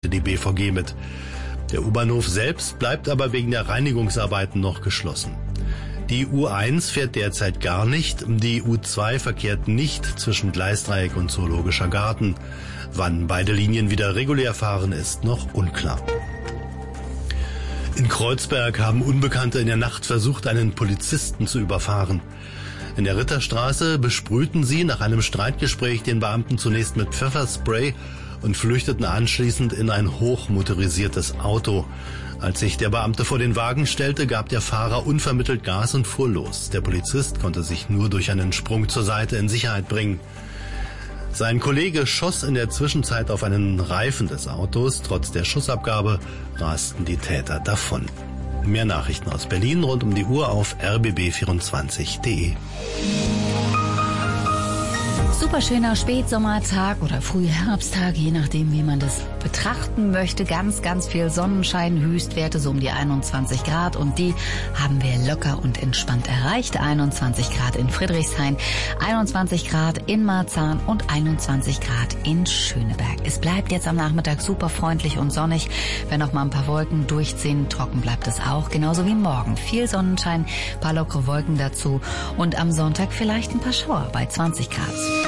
die BVG mit. Der U-Bahnhof selbst bleibt aber wegen der Reinigungsarbeiten noch geschlossen. Die U1 fährt derzeit gar nicht, die U2 verkehrt nicht zwischen Gleisdreieck und Zoologischer Garten. Wann beide Linien wieder regulär fahren, ist noch unklar. In Kreuzberg haben Unbekannte in der Nacht versucht, einen Polizisten zu überfahren. In der Ritterstraße besprühten sie nach einem Streitgespräch den Beamten zunächst mit Pfefferspray und flüchteten anschließend in ein hochmotorisiertes Auto. Als sich der Beamte vor den Wagen stellte, gab der Fahrer unvermittelt Gas und fuhr los. Der Polizist konnte sich nur durch einen Sprung zur Seite in Sicherheit bringen. Sein Kollege schoss in der Zwischenzeit auf einen Reifen des Autos. Trotz der Schussabgabe rasten die Täter davon. Mehr Nachrichten aus Berlin rund um die Uhr auf rbb24.de. Superschöner Spätsommertag oder Frühherbsttag, je nachdem, wie man das betrachten möchte. Ganz, ganz viel Sonnenschein, Höchstwerte so um die 21 Grad und die haben wir locker und entspannt erreicht. 21 Grad in Friedrichshain, 21 Grad in Marzahn und 21 Grad in Schöneberg. Es bleibt jetzt am Nachmittag super freundlich und sonnig. Wenn noch mal ein paar Wolken durchziehen, trocken bleibt es auch. Genauso wie morgen. Viel Sonnenschein, paar lockere Wolken dazu und am Sonntag vielleicht ein paar Schauer bei 20 Grad.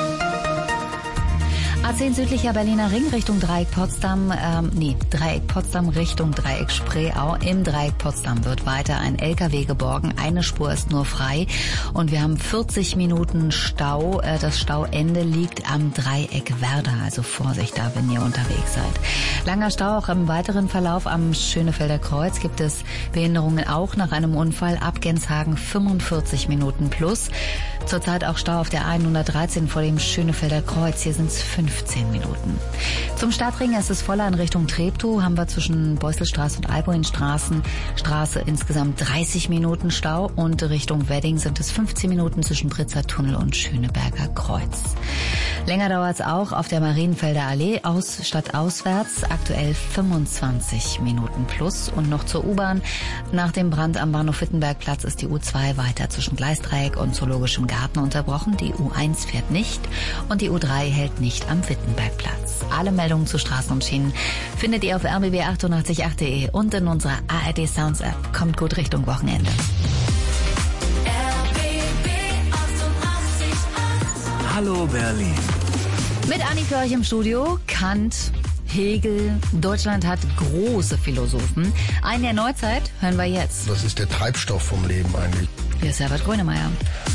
A10 südlicher Berliner Ring Richtung Dreieck Potsdam, Dreieck Potsdam Richtung Dreieck Spreeau. Im Dreieck Potsdam wird weiter ein LKW geborgen. Eine Spur ist nur frei und wir haben 40 Minuten Stau. Das Stauende liegt am Dreieck Werder, also Vorsicht da, wenn ihr unterwegs seid. Langer Stau auch im weiteren Verlauf am Schönefelder Kreuz. Gibt es Behinderungen auch nach einem Unfall ab Genshagen 45 Minuten plus. Zurzeit auch Stau auf der 113 vor dem Schönefelder Kreuz. Hier sind es 15 Minuten. Zum Stadtring ist es voller in Richtung Treptow. Haben wir zwischen Beuselstraße und Alboinstraße insgesamt 30 Minuten Stau. Und Richtung Wedding sind es 15 Minuten zwischen Britzer Tunnel und Schöneberger Kreuz. Länger dauert es auch auf der Marienfelder Allee stadtauswärts. Aktuell 25 Minuten plus. Und noch zur U-Bahn. Nach dem Brand am Bahnhof Wittenbergplatz ist die U2 weiter zwischen Gleisdreieck und Zoologischem Garten unterbrochen. Die U1 fährt nicht und die U3 hält nicht am Wittenbergplatz. Alle Meldungen zu Straßen und Schienen findet ihr auf rbb888.de und in unserer ARD Sounds App. Kommt gut Richtung Wochenende. Hallo Berlin. Mit Anni für euch im Studio. Kant, Hegel, Deutschland hat große Philosophen. Einen der Neuzeit hören wir jetzt. Das ist der Treibstoff vom Leben eigentlich. Hier ist Herbert Grönemeyer.